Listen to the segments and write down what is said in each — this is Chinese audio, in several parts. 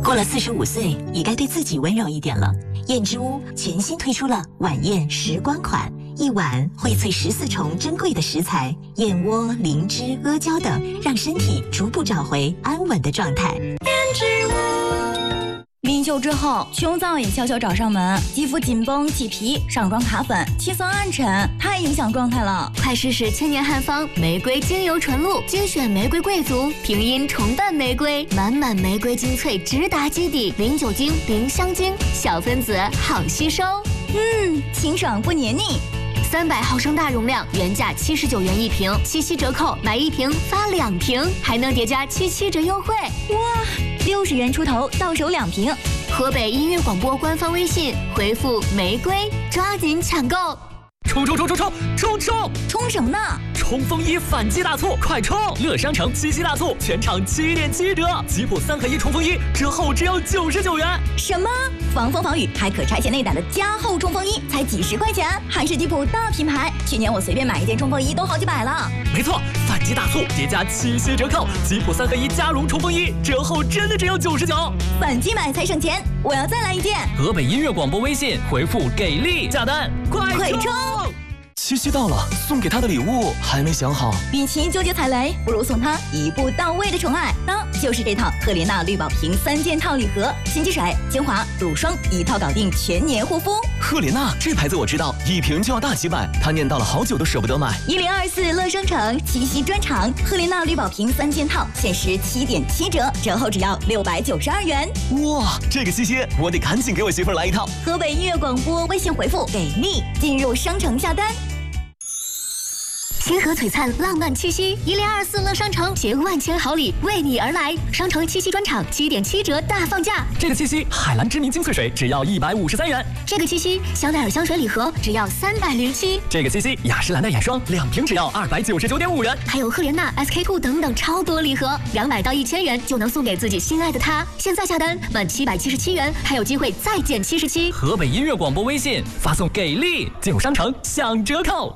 过了45岁，也该对自己温柔一点了。燕之屋全新推出了晚宴时光款，一碗荟萃14重珍贵的食材，燕窝、灵芝、阿胶等，让身体逐步找回安稳的状态。燕之屋。 临休之后，胸燥也悄悄找上门，肌肤紧绷起皮，上妆卡粉，气色暗沉，太影响状态了。 快试试千年汉方玫瑰精油纯露，精选玫瑰贵族，平阴重瓣玫瑰，满满玫瑰精粹直达基底，零酒精，零香精，小分子好吸收。 清爽不黏腻。 300毫升大容量，原价79元一瓶，77折扣，买1瓶发2瓶，还能叠加77折优惠。 哇，60元出头到手2瓶。 河北音乐广播官方微信回复玫瑰，抓紧抢购！ 冲！ 冲什么呢？ 冲锋衣反击大促，快冲！乐商城7夕大促，全场7.7折，吉普3合1冲锋衣折后只要99元。 什么？防风防雨还可拆卸内胆的加厚冲锋衣，才几10块钱，还是吉普大品牌。去年我随便买一件冲锋衣都好几百了。 没错，反击大促叠加7夕折扣，吉普3合1加绒冲锋衣折后真的只要99。 反击买才省钱，我要再来一件。 河北音乐广播微信回复给力下单，快冲！ 七夕到了，送给他的礼物还没想好。 与其纠结踩雷，不如送他一步到位的宠爱。那就是这套赫莲娜绿宝瓶3件套礼盒，洗肌水、精华、乳霜一套搞定全年护肤。 赫莲娜这牌子我知道，一瓶就要大几百，他念叨了好久都舍不得买。 1024乐商城七夕专场，赫莲娜绿宝瓶3件套，限时7.7折，折后只要692元。 哇，这个七夕我得赶紧给我媳妇儿来一套。 河北音乐广播微信回复给力，进入商城下单。 星河璀璨浪漫七夕，1024乐商城携万千好礼为你而来，商城七夕专场7.7折大放价。 这个七夕海蓝之谜精粹水只要153元， 这个七夕香奈儿香水礼盒只要307， 这个七夕雅诗兰黛眼霜2瓶只要299.5元， 还有赫莲娜、SK2 等等超多礼盒，200到1000元就能送给自己心爱的他。现在下单满777元，还有机会再减77。 河北音乐广播微信发送给力，进入商城享折扣。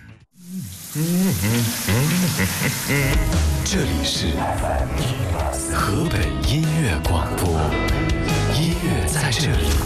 这里是河北音乐广播，音乐在这里。